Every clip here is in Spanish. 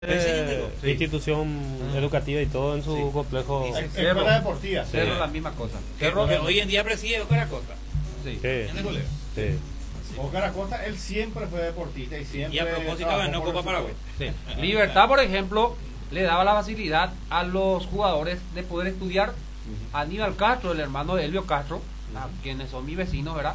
Sí. Institución educativa y todo en su complejo. Escuela deportiva. Cerro la misma cosa. Cerro que hoy en día preside Oscar Acosta. Sí. En el goleo. Sí. Oscar Acosta, él siempre fue deportista y a propósito ganó Copa Paraguay. Sí. Libertad, por ejemplo, le daba la facilidad a los jugadores de poder estudiar. Aníbal Castro, el hermano de Elvio Castro, quienes son mis vecinos, ¿verdad?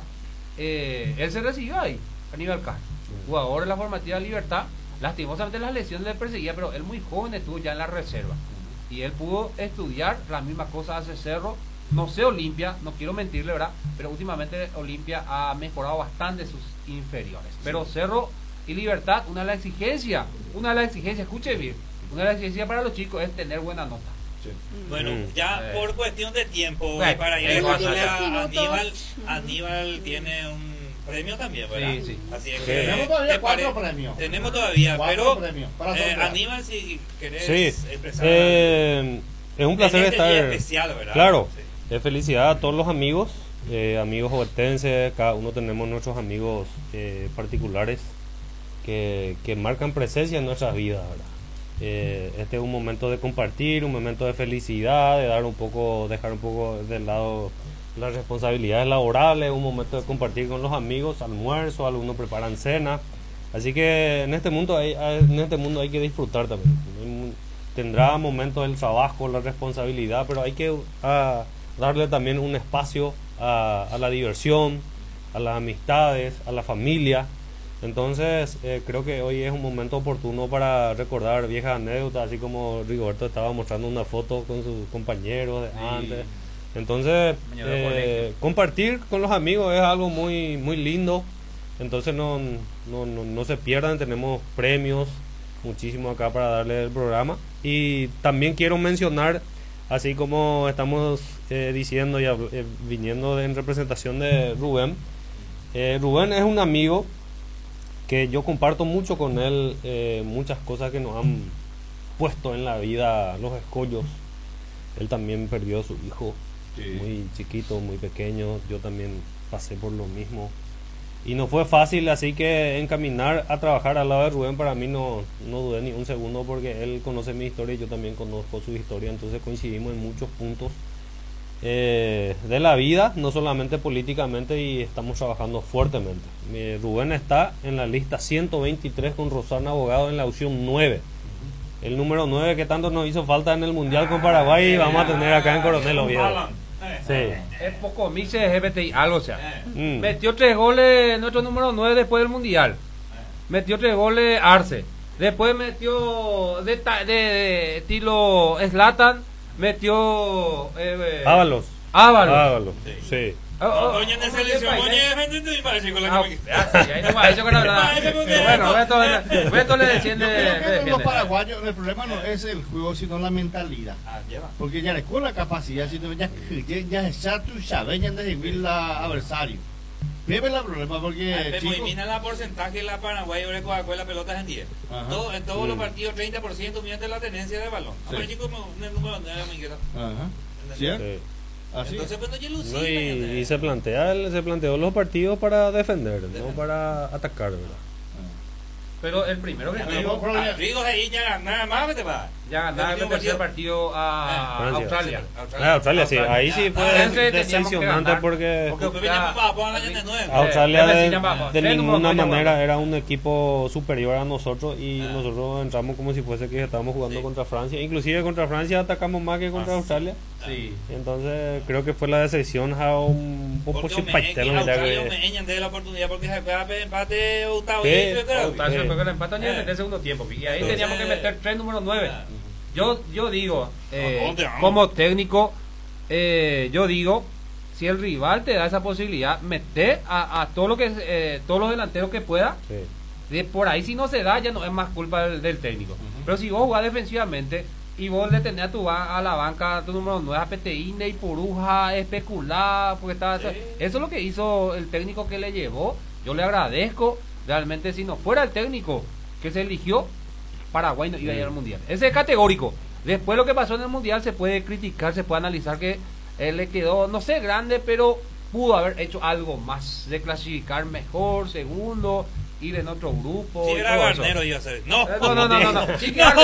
Él se recibió ahí, Aníbal Castro, jugador de la formativa Libertad. Lastimosamente las lesiones le perseguía, pero él muy joven estuvo ya en la reserva y él pudo estudiar. Las mismas cosas hace Cerro. No sé Olimpia, no quiero mentirle, ¿verdad? Pero últimamente Olimpia ha mejorado bastante sus inferiores. Pero Cerro y Libertad, una de las exigencias, escuche bien, una de las exigencias para los chicos es tener buena nota. Bueno, ya por cuestión de tiempo, para ir a Aníbal tiene un premio también, ¿verdad? Sí. Así es Sí. que Tenemos todavía 4 premios. Tenemos todavía, pero premios para sortear. Aníbal, si querés expresar es un placer en este estar. día especial, ¿verdad? Claro, Sí. felicidad a todos los amigos, amigos huertenses. Cada uno tenemos nuestros amigos particulares que marcan presencia en nuestras vidas, ¿verdad? Este es un momento de compartir, un momento de felicidad, de dejar un poco de lado las responsabilidades laborales, un momento de compartir con los amigos, almuerzo, algunos preparan cena, así que en este mundo hay que disfrutar también. Tendrá momentos del trabajo, la responsabilidad, pero hay que darle también un espacio a la diversión, a las amistades, a la familia. Entonces creo que hoy es un momento oportuno para recordar viejas anécdotas, así como Rigoberto estaba mostrando una foto con sus compañeros de antes. Entonces compartir con los amigos es algo muy muy lindo. Entonces no se pierdan, tenemos premios muchísimo acá para darle el programa. Y también quiero mencionar, así como estamos diciendo y viniendo en representación de Rubén, Rubén es un amigo que yo comparto mucho con él, muchas cosas que nos han puesto en la vida los escollos. Él también perdió a su hijo, muy chiquito, muy pequeño. Yo también pasé por lo mismo y no fue fácil, así que encaminar a trabajar al lado de Rubén para mí no dudé ni un segundo, porque él conoce mi historia y yo también conozco su historia. Entonces coincidimos en muchos puntos de la vida, no solamente políticamente, y estamos trabajando fuertemente. Rubén está en la lista 123 con Rosana Abogado en la opción 9, el número 9 que tanto nos hizo falta en el Mundial con Paraguay, y vamos a tener acá en Coronel Oviedo. Sí. Es poco Miche de GBTI, algo sea. Metió 3 goles nuestro número 9 después del Mundial. Metió 3 goles Arce. Después metió de estilo Zlatan, metió Ábalos. Sí. Doña de selección, bueno, Beto le defiende. Los paraguayos, el problema no es el juego, sino la mentalidad. Porque ya con la capacidad, sino ya tú sabes, ya de la adversario. Vive el problema porque elimina la porcentaje de la Paraguay ahora con la pelota en 10. En todos los partidos 30% mediante la tenencia de balón. Ahora chico el número 9 me queda. ¿Cierto? Así. Entonces, y se planteó los partidos para defender, no para atacar, ¿verdad? Pero el primero que Rigo ahí ya ganaba más, ¿te va? Ya ganaba el tercer partido a Australia. Australia, sí, ahí sí fue decepcionante, porque Australia de ninguna manera era un equipo superior a nosotros, y nosotros entramos como si fuese que estábamos jugando contra Francia. Inclusive contra Francia atacamos más que contra Australia. Sí. Entonces creo que fue la decepción a un poco simpático. Australia de la oportunidad porque se fue empate Octavio. Porque el empate ni en el segundo tiempo, y ahí teníamos que meter 3 número 9. Yo digo, como técnico, yo digo, si el rival te da esa posibilidad, mete a todo lo que todos los delanteros que pueda. De por ahí, si no se da, ya no es más culpa del técnico. Pero si vos jugás defensivamente y vos le tenés a la banca tu número 9, a Peteíne y Puruja, especular, porque eso es lo que hizo el técnico que le llevó. Yo le agradezco. Realmente, si no fuera el técnico que se eligió, Paraguay no iba a ir al Mundial. Ese es categórico. Después lo que pasó en el Mundial se puede criticar, se puede analizar que él le quedó, no sé, grande, pero pudo haber hecho algo más, de clasificar mejor, segundo, ir en otro grupo. Si era Garnero iba a ser. No, no.